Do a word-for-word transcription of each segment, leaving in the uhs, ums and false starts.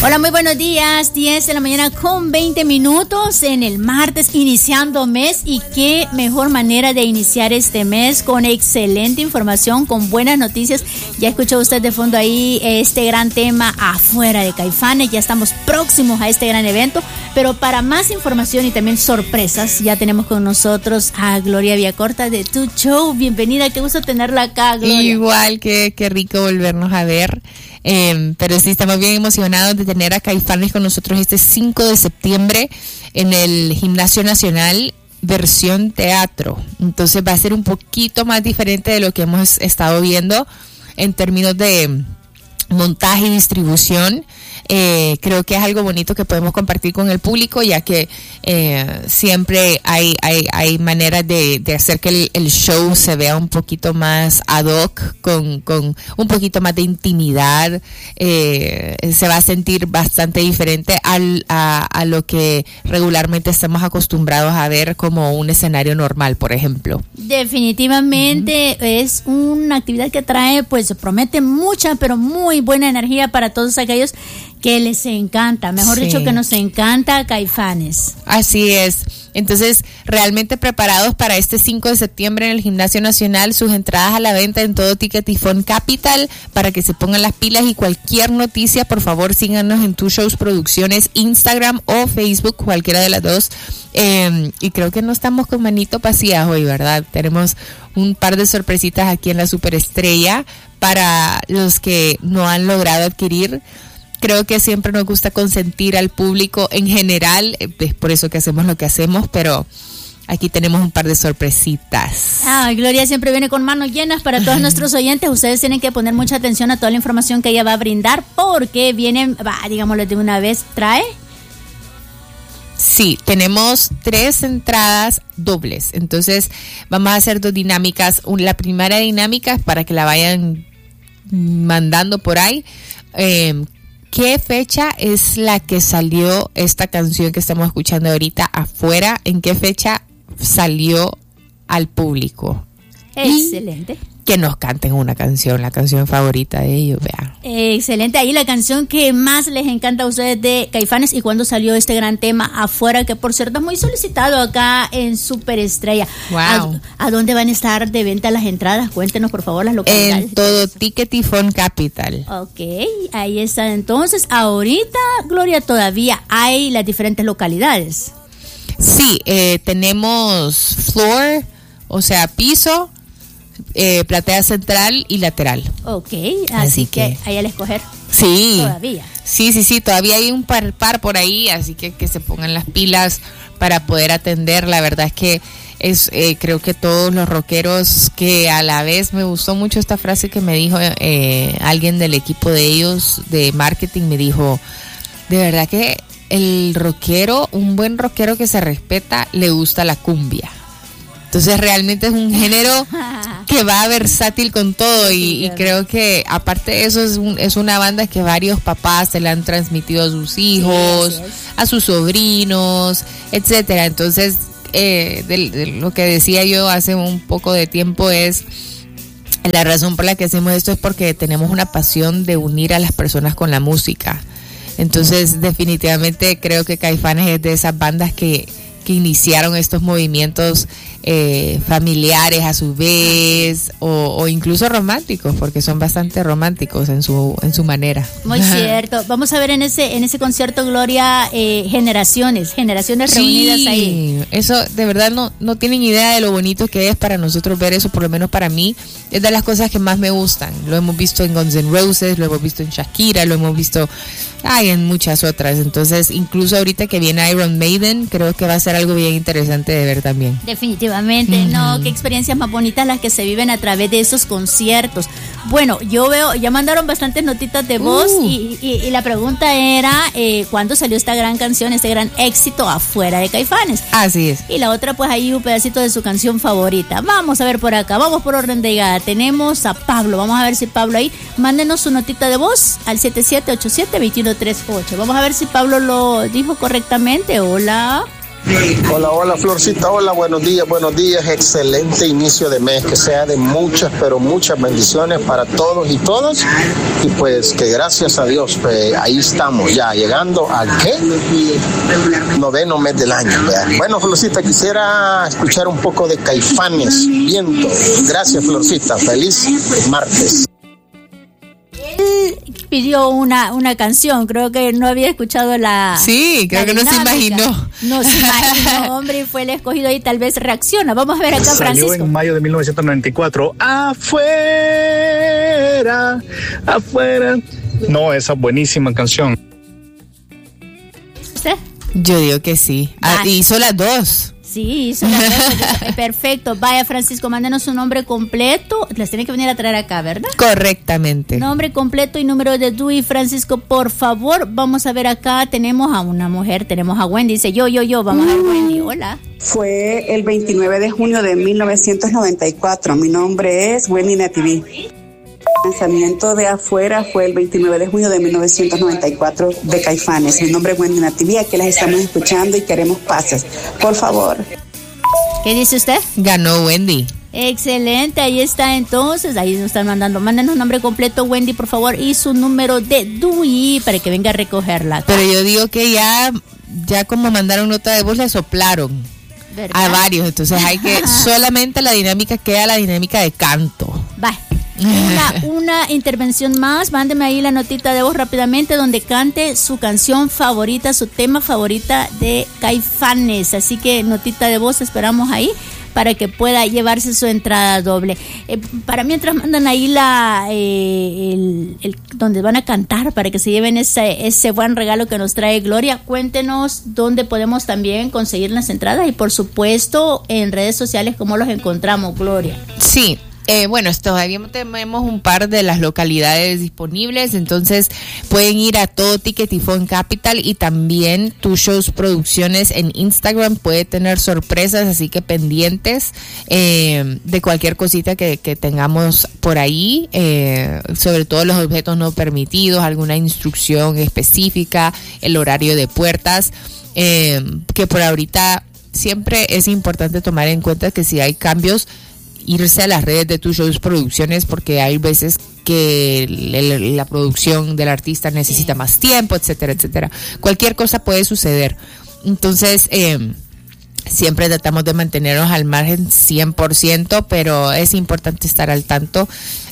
Hola, muy buenos días, diez de la mañana con veinte minutos en el martes, iniciando mes, y qué mejor manera de iniciar este mes con excelente información, con buenas noticias. Ya escuchó usted de fondo ahí este gran tema afuera de Caifanes, ya estamos próximos a este gran evento, pero para más información y también sorpresas, ya tenemos con nosotros a Gloria Villacorta de Tu Show. Bienvenida, qué gusto tenerla acá, Gloria. Igual, que qué rico volvernos a ver. Eh, pero sí, estamos bien emocionados de tener a Caifanes con nosotros este cinco de septiembre en el Gimnasio Nacional, versión teatro. Entonces va a ser un poquito más diferente de lo que hemos estado viendo en términos de montaje y distribución. Eh, creo que es algo bonito que podemos compartir con el público, ya que eh, siempre hay, hay, hay maneras de, de hacer que el, el show se vea un poquito más ad hoc, con, con un poquito más de intimidad. Eh, se va a sentir bastante diferente al, a, a lo que regularmente estamos acostumbrados a ver como un escenario normal, por ejemplo. Definitivamente uh-huh. Es una actividad que trae, pues promete mucha, pero muy buena energía para todos aquellos que les encanta, mejor sí. dicho, que nos encanta Caifanes. Así es. Entonces, realmente preparados para este cinco de septiembre en el Gimnasio Nacional, sus entradas a la venta en todo Ticketifón Capital, para que se pongan las pilas, y cualquier noticia, por favor, síganos en Tu Shows Producciones, Instagram o Facebook, cualquiera de las dos. Eh, y creo que no estamos con manito vacías hoy, ¿verdad? Tenemos un par de sorpresitas aquí en la Superestrella para los que no han logrado adquirir. Creo que siempre nos gusta consentir al público en general, es por eso que hacemos lo que hacemos, pero aquí tenemos un par de sorpresitas. Ah, Gloria siempre viene con manos llenas para todos nuestros oyentes. Ustedes tienen que poner mucha atención a toda la información que ella va a brindar, porque vienen, va, digámoslo de una vez, trae. Sí, tenemos tres entradas dobles, entonces vamos a hacer dos dinámicas. La primera dinámica es para que la vayan mandando por ahí. Eh, ¿Qué fecha es la que salió esta canción que estamos escuchando ahorita afuera? ¿En qué fecha salió al público? Excelente. Y que nos canten una canción, la canción favorita de ellos, vean. Excelente, ahí la canción que más les encanta a ustedes de Caifanes, y cuando salió este gran tema afuera, que por cierto es muy solicitado acá en Superestrella. Wow. ¿A, a dónde van a estar de venta las entradas? Cuéntenos por favor las localidades. En todo Ticketifón Capital. Ok, ahí está. Entonces, ahorita, Gloria, todavía hay las diferentes localidades. Sí, eh, tenemos floor, o sea, piso, Eh, platea central y lateral. Ok, así, así que, que hay al escoger. Sí. Todavía. Sí, sí, sí, todavía hay un par, par por ahí, así que que se pongan las pilas para poder atender. La verdad es que es eh, creo que todos los rockeros, que a la vez me gustó mucho esta frase que me dijo eh, alguien del equipo de ellos de marketing, me dijo, de verdad que el rockero, un buen rockero que se respeta, le gusta la cumbia. Entonces realmente es un género que va versátil con todo, y, y creo que aparte de eso es, un, es una banda que varios papás se la han transmitido a sus hijos, sí, a sus sobrinos, etcétera. Entonces eh, de, de lo que decía yo hace un poco de tiempo es la razón por la que hacemos esto, es porque tenemos una pasión de unir a las personas con la música. Entonces definitivamente creo que Caifanes es de esas bandas que que iniciaron estos movimientos eh, familiares a su vez, o, o incluso románticos, porque son bastante románticos en su en su manera. Muy cierto. Vamos a ver en ese en ese concierto, Gloria, eh, generaciones, generaciones sí, reunidas ahí. Eso de verdad no no tienen idea de lo bonito que es para nosotros ver eso, por lo menos para mí, es de las cosas que más me gustan. Lo hemos visto en Guns N' Roses, lo hemos visto en Shakira, lo hemos visto hay en muchas otras. Entonces, incluso ahorita que viene Iron Maiden, creo que va a ser algo bien interesante de ver también. Definitivamente, uh-huh. No, qué experiencias más bonitas las que se viven a través de esos conciertos. Bueno, yo veo, ya mandaron bastantes notitas de voz, uh. y, y, y la pregunta era eh, ¿cuándo salió esta gran canción, este gran éxito afuera de Caifanes? Así es. Y la otra, pues ahí un pedacito de su canción favorita. Vamos a ver por acá, vamos por orden de llegada. Tenemos a Pablo, vamos a ver si Pablo ahí, mándenos su notita de voz al siete siete ocho siete, dos uno tres ocho. Vamos a ver si Pablo lo dijo correctamente. Hola. Hola, hola Florcita, hola, buenos días, buenos días, excelente inicio de mes, que sea de muchas, pero muchas bendiciones para todos y todas, y pues que gracias a Dios, pues ahí estamos ya llegando al ¿qué? noveno mes del año, ¿verdad? Bueno, Florcita, quisiera escuchar un poco de Caifanes, Viento. Gracias, Florcita, feliz martes. Pidió una, una canción, creo que no había escuchado la Sí, creo la que no se imaginó. No se imaginó, hombre, y fue el escogido y tal vez reacciona. Vamos a ver acá, Salió Francisco. en mayo de mil novecientos noventa y cuatro. Afuera, afuera. No, esa buenísima canción. ¿Usted? Yo digo que sí. Ah, Ah. hizo las dos. Sí, hizo la cosa. Perfecto. Vaya, Francisco, mándenos su nombre completo. Las tiene que venir a traer acá, ¿verdad? Correctamente. Nombre completo y número de D U I, Francisco, por favor. Vamos a ver acá, tenemos a una mujer, tenemos a Wendy. Dice yo, yo, yo, vamos a ver Wendy. Hola. Fue el veintinueve de junio de mil novecientos noventa y cuatro. Mi nombre es Wendy Nativi. El lanzamiento de Afuera fue el veintinueve de junio de mil novecientos noventa y cuatro de Caifanes. Mi nombre es Wendy Nativi, aquí las estamos escuchando y queremos pases. Por favor. ¿Qué dice usted? Ganó Wendy. Excelente, ahí está entonces, ahí nos están mandando. Mándenos nombre completo, Wendy, por favor, y su número de D U I para que venga a recogerla. Pero yo digo que ya, ya como mandaron nota de voz, le soplaron ¿verdad? a varios. Entonces hay que, solamente la dinámica queda la dinámica de canto. Va. Una, una intervención más, mándeme ahí la notita de voz rápidamente donde cante su canción favorita, su tema favorita de Caifanes. Así que notita de voz esperamos ahí para que pueda llevarse su entrada doble. Eh, para mientras mandan ahí la eh, el, el donde van a cantar para que se lleven ese, ese buen regalo que nos trae Gloria, cuéntenos dónde podemos también conseguir las entradas y por supuesto en redes sociales cómo los encontramos, Gloria. Sí. Eh, bueno, todavía tenemos un par de las localidades disponibles, entonces pueden ir a todo Ticket y Phone Capital y también Tu Shows Producciones en Instagram puede tener sorpresas, así que pendientes eh, de cualquier cosita que, que tengamos por ahí, eh, sobre todo los objetos no permitidos, alguna instrucción específica, el horario de puertas, eh, que por ahorita siempre es importante tomar en cuenta que si hay cambios, irse a las redes de Tu Shows Producciones porque hay veces que el, la producción del artista necesita sí. más tiempo, etcétera, etcétera. Cualquier cosa puede suceder. Entonces, eh, siempre tratamos de mantenernos al margen cien por ciento, pero es importante estar al tanto.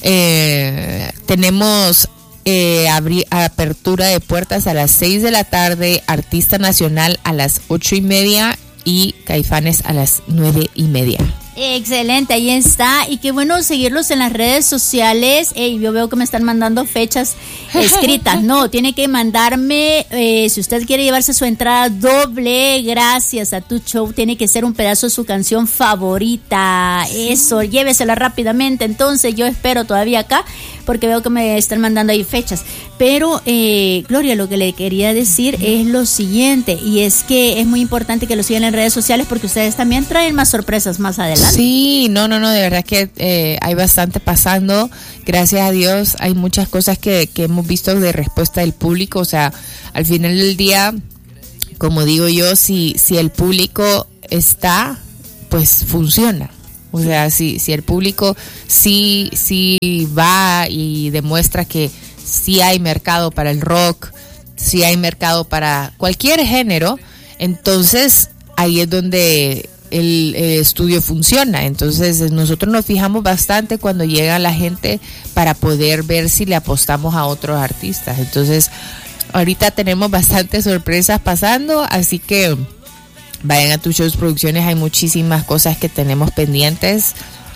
Eh, tenemos eh, abri- apertura de puertas a las seis de la tarde, Artista Nacional a las ocho y media y Caifanes a las nueve y media. Excelente, ahí está. Y qué bueno seguirlos en las redes sociales. Hey, yo veo que me están mandando fechas escritas. No, tiene que mandarme, eh, si usted quiere llevarse su entrada doble, gracias a Tu Show, tiene que ser un pedazo de su canción favorita. Eso, llévesela rápidamente. Entonces yo espero todavía acá, porque veo que me están mandando ahí fechas. Pero, eh, Gloria, lo que le quería decir es lo siguiente, y es que es muy importante que lo sigan en redes sociales porque ustedes también traen más sorpresas más adelante. Sí, no, no, no, de verdad que eh, hay bastante pasando, gracias a Dios, hay muchas cosas que, que hemos visto de respuesta del público, o sea, al final del día, como digo yo, si, si el público está, pues funciona. O sea, si, si el público sí, sí va y demuestra que sí hay mercado para el rock, sí hay mercado para cualquier género, entonces ahí es donde el, el estudio funciona. Entonces nosotros nos fijamos bastante cuando llega la gente para poder ver si le apostamos a otros artistas. Entonces ahorita tenemos bastantes sorpresas pasando, así que vayan a Tu Shows Producciones, hay muchísimas cosas que tenemos pendientes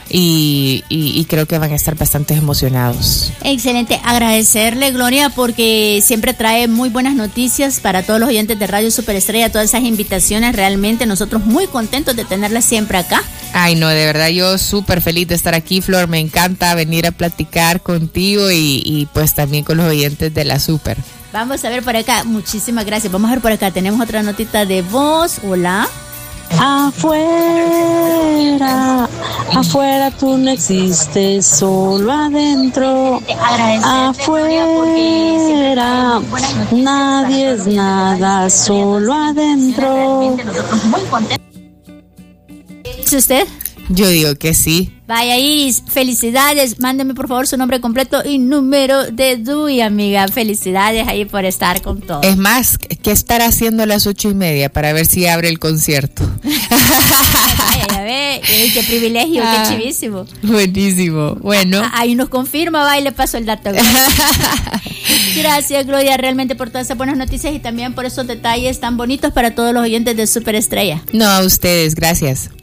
y, y, y creo que van a estar bastante emocionados. Excelente, agradecerle, Gloria, porque siempre trae muy buenas noticias para todos los oyentes de Radio Superestrella, todas esas invitaciones, realmente nosotros muy contentos de tenerla siempre acá. Ay, no, de verdad yo súper feliz de estar aquí, Flor, me encanta venir a platicar contigo y, y pues también con los oyentes de la Super. Vamos a ver por acá, muchísimas gracias. Vamos a ver por acá, tenemos otra notita de voz. Hola. Afuera, afuera tú no existes, solo adentro. Afuera, nadie es nada, solo adentro. ¿Es usted? Yo digo que sí. Vaya, Iris, felicidades. Mándeme por favor su nombre completo y número de D U I, amiga. Felicidades ahí por estar con todo. Es más, ¿qué estará haciendo a las ocho y media para ver si abre el concierto? Vaya, ya ve, eh, qué privilegio, ah, qué chivísimo. Buenísimo. Bueno. Ah, ahí nos confirma, va, y le paso el dato. Gracias, Gloria, realmente por todas esas buenas noticias y también por esos detalles tan bonitos para todos los oyentes de Superestrella. No, a ustedes, gracias.